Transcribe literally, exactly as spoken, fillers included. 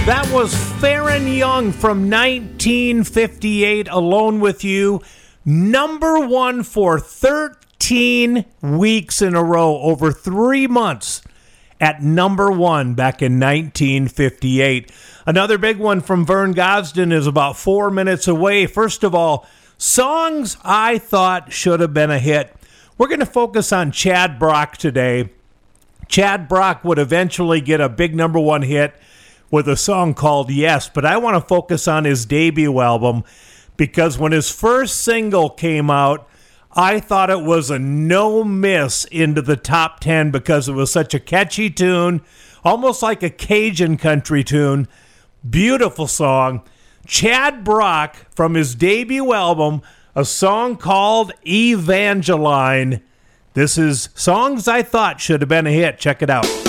That was Farron Young from nineteen fifty-eight, Alone With You. Number one for thirteen weeks in a row, over three months at number one back in nineteen fifty-eight. Another big one from Vern Gosdin is about four minutes away. First of all, songs I thought should have been a hit. We're going to focus on Chad Brock today. Chad Brock would eventually get a big number one hit with a song called Yes, but I want to focus on his debut album because when his first single came out, I thought it was a no-miss into the top ten because it was such a catchy tune, almost like a Cajun country tune. Beautiful song. Chad Brock from his debut album, a song called Evangeline. This is Songs I Thought Should Have Been a Hit. Check it out.